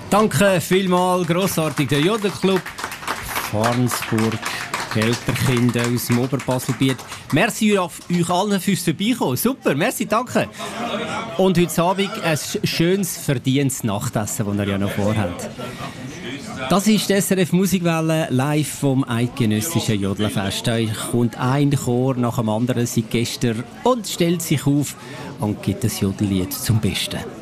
Danke vielmals, grossartig, der Jodelclub Farnsburg, Kelterkinder aus dem Oberbaselbiet. Merci euch allen fürs Vorbeikommen. Super, merci, danke. Und heute Abend ein schönes, verdientes Nachtessen, das ihr ja noch vorhabt. Das ist die SRF Musikwelle live vom Eidgenössischen Jodlerfest. Da kommt ein Chor nach dem anderen seit gestern und stellt sich auf und gibt das Jodellied zum Besten.